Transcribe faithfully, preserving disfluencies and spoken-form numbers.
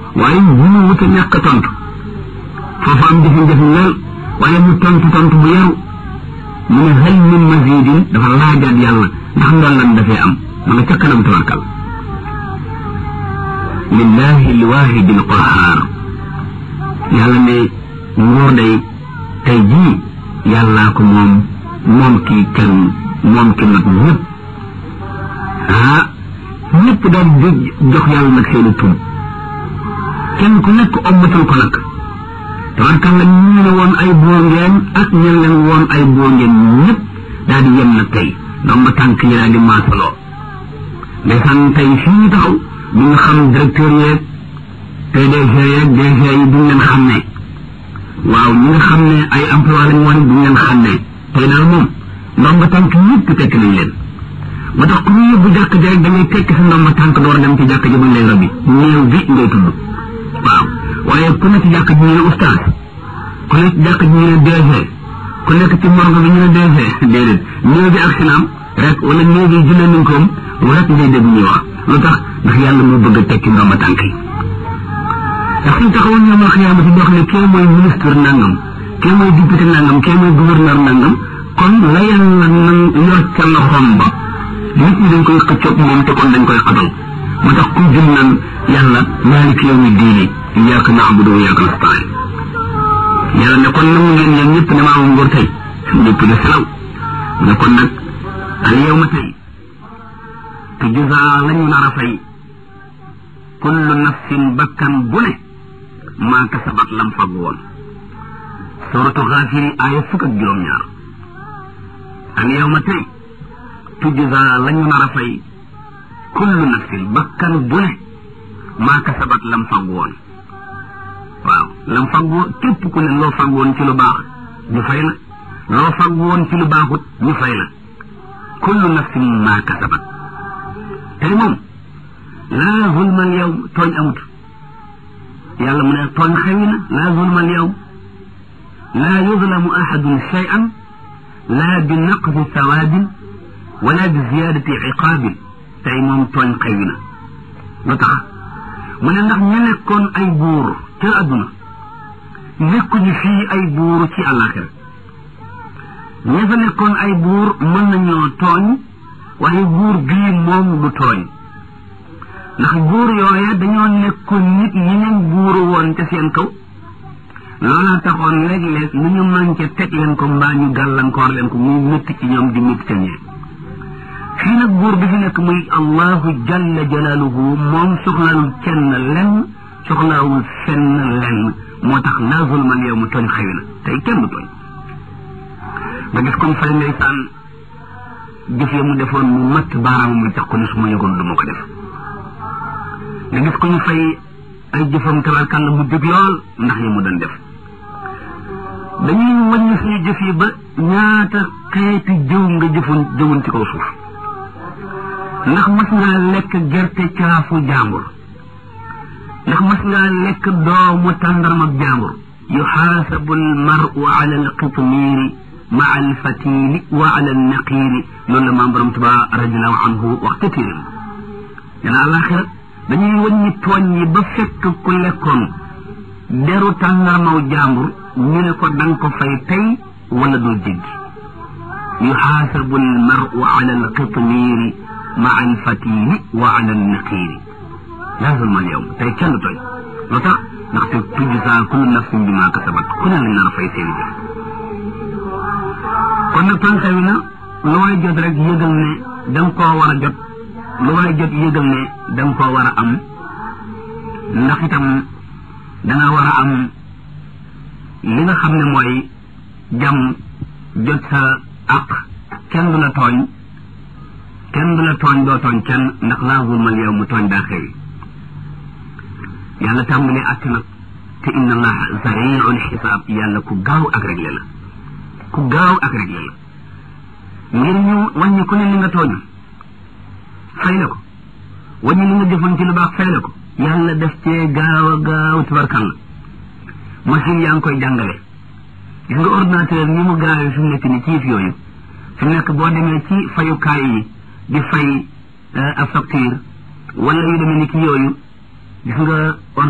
waaye mënu wut a ñàkk a tontu foofu am jafe-jafe lool waaye mu tontu tontu bu yaru mu ne hal min mazidin dafa laajaat yàlla ndax ndoon lan dafay am ma nga ca kanam tabarkal lillahi alwahidi alqahar yàlla ne nguur day tey jii yàllaa ko moom moom kii kenn moom ki nag ñëpp ah ñëpp daal di jox yàlla nag seeni tur kenn ku nekk ommatal ko nag tabarkalla ñu ne woon ay buur ngeen ak ñen leen woon ay buur ngeen ñëpp daal di yem nag tey donc ba tànk yi daal di maasaloo ndeysaan tey fii ñu taxaw ñu nga xam directeur yeeg P D G yeeg D G yi duñ leen xam ne waaw ñi nga xam ne ay emploi lañ woon duñ leen xam ne tey daal moom ndomba tànk ñëpp tekk nañ leen ba tax ku ñu yóbbu jàkk ja rek da ngay tekk sa ndomba tànk door dem ci jàkk ja buñ lay rabi néew bi ngay tudd waaw waaye ku nekk ci jàkk ji ñu ne oustaz ku nekk ci jàkk ji ñu ne D G ku nekk ci morgue bi ñu ne D G déedéet néew bi ak sinaam rek wala néew bi jullee nañ koom lu rek ngay dégg ñuy wax lu tax ndax yàlla mu bëgg a tekki ndomba tànk yi ndax suñ taxawoon ñoom wax yaa ma ci wax ne kee mooy ministre nangam kee mooy député nangam kee mooy gouverneur nangam kon la yàlla nan yor ca loxoom ba nit ñi dañ koy xëccoog moom te kon dañ koy xatal moo tax ku jëm naan yàlla maaliki yawmi diini iyyaaka na'budu wa iyyaaka nasta'iin yàlla ne kon nangu ngeen yéen ñëpp ne maa moom nguur tey ñëpp ne selaw ne kon nag al yawma tey tujzaa lañu nar a fay kullu nafsin bakkan bu ne maa kasabat lam fag woon suratu Gaafir aaya fukk ak juróom-ñaar al yawma tey tujzaa lañu nar a fay kullu nafsin bakkan bu ne maa kasabat lam fag woon waaw lam fag woon képp ku ne loo fag woon ci lu baax ñu fay la loo fag woon ci lu baaxut ñu fay la kullu nafsin maa kasabat tey moom laa zulma al yawm tooñ amut yàlla mu ne tooñ xewi na laa zulma al yawm laa yuzlamu ahadun shay'an laa bi naqsi sawaabin wala bi ziyaadati iqaabin tey moom tooñ xewi na lu tax mu ne ndax ñu nekkoon ay buur ca adduna nekkuñu fii ay buur ci àllaaxira ña fa nekkoon ay buur mën nañoo tooñ waaye buur bii moom du tooñ ndax buur yooya dañoo nekkoon nit ñi leen buuru woon ca seen kaw loola taxoon léeg-léeg lu ñu manqué teg leen ko mbaa ñu gàllankoor leen ko muy métti ci ñoom di métti ca ñee fii nag buur bi fi nekk muy allahu jalla jalaaluhu moom soxlaalul kenn lenn soxlaawul fenn lenn moo tax laa zulmal yow mu tooñ xëy na tey kenn du tooñ nga gis comme fay ndeysaan jëf ya mu defoon mu matt baaraam muy tax ko ni su ma yëgoon du ma ko def nga gis ko ñu fay ay jëfam tabarkàlla mu dëgg lool ndax ya mu doon def dañuy wàññi suñu jëf yi ba ñaata xeeti jëw nga jëfoon jëwoon ci kaw suuf ndax mas ngaa lekk gerte caafu jàmbur ndax mas ngaa lekk doomu tàndarma jàmbur yuxaasabu almaru ala alqitmiiri maa alfatili wa ala alnaqiiri loolu la maam borom tuba radiallahu anhu wax ca téeram dana àlaxira dañuy wàññi tooñ yi ba fekk ku lekkoon deru tàndarmaw jàmbur ñu ne ko danga ko fay tey wala doo jéggi yuxaasabu almaru ala alqitmiiri maa alfatili wa ala alnaqiiri laa zulma alyawm tey kenn tooñ lu tax ndaxte tujzaa kullu nafsin bimaa kasabat ku ne lañ nar a fay seeni jëf kon nag tànk wi na lu waay jot rek yëgal ne danga koo war a jot lu waay jot yëgal ne danga koo war a am ndax itam danga war a am li nga xam ne mooy jàmm jot sa àq kenn du la tooñ kenn du la tooñ doo tooñ kenn ndax laa zulmal yow mu tooñ daa xëy yàlla tàmbalee àtt nag te inna allaha sari'ul xisaab yàlla ku gaaw ak réglé la ku gaaw ak réglé la ngir ñu wàññi ku ne li nga tooñ fay la ko wàññi li nga jëfoon ci lu baax fay la ko yàlla def cee gaaw a gaaw tabarkàlla machine yaa ngi koy jàngale gis nga ordinateur ni mu gaawee fi mu nekk ni ci yëf yooyu fi mu nekk boo demee ci fayukaay yi di fay ab facture wala yu demee ni ki yooyu gis nga